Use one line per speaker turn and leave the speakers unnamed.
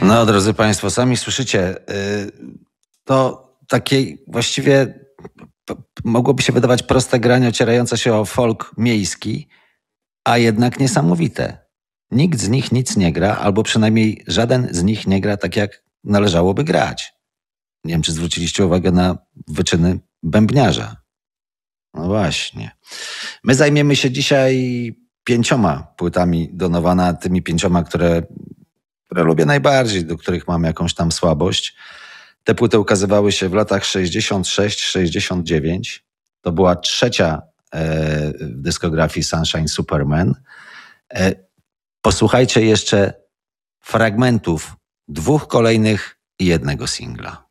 No, drodzy Państwo, sami słyszycie, to takie właściwie mogłoby się wydawać proste granie ocierające się o folk miejski, a jednak niesamowite. Nikt z nich nic nie gra, albo przynajmniej żaden z nich nie gra tak, jak należałoby grać. Nie wiem, czy zwróciliście uwagę na wyczyny bębniarza. No właśnie. My zajmiemy się dzisiaj 5 płytami Donowana, tymi 5, które lubię najbardziej, do których mam jakąś tam słabość. Te płyty ukazywały się w latach 66-69. To była trzecia w dyskografii Sunshine Superman. Posłuchajcie jeszcze fragmentów 2 kolejnych i 1 singla.